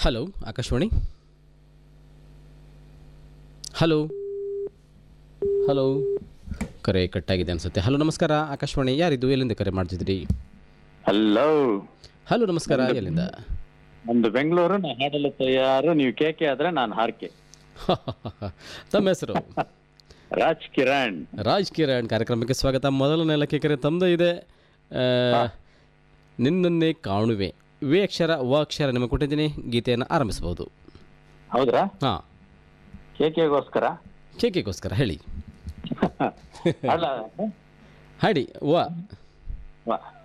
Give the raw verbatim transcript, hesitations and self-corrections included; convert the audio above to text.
Hello Akashvani. Hello hello ಕರೆ ಕಟ್ಟಾಗಿದೆ ಅನಿಸುತ್ತೆ. ಹಲೋ ನಮಸ್ಕಾರ ಆಕಾಶವಾಣಿ, ಯಾರಿದ್ದು, ಎಲ್ಲಿಂದ ಕರೆ ಮಾಡ್ತಿದ್ರಿ? ಹಲೋ ಹಲೋ ನಮಸ್ಕಾರ, ಎಲ್ಲಿಂದ? ನಮ್ದು ಬೆಂಗಳೂರು. ನಾ ಹಾಡಲು ತಯಾರು, ನೀವು ಕೇಕೆ ಆದ್ರೆ ನಾನು ಹಾರ್ಕೆ. ತಮ್ಮ ಹೆಸರು? ರಾಜ್ ಕಿರಣ್. ರಾಜ್ ಕಿರಣ್, ಕಾರ್ಯಕ್ರಮಕ್ಕೆ ಸ್ವಾಗತ. ಮೊದಲನೇ ಲಕ್ಕಿ ಕರೆ ತಮ್ಮದೇ ಇದೆ. ನಿನ್ನನ್ನೇ ಕಾಣುವೆ, ವಿ ಅಕ್ಷರ ವ ಅಕ್ಷರ ನಿಮಗೆ ಕೊಟ್ಟಿದ್ದೀನಿ. ಗೀತೆಯನ್ನು ಆರಂಭಿಸಬಹುದು. ಹೌದ್ರಾ? ಹಾಂ, ಕೇಕೆಗೋಸ್ಕರ ಕೇಕೆಗೋಸ್ಕರ ಹೇಳಿ. ಅಲ್ಲ ಹಾಡಿ ವ ವಾ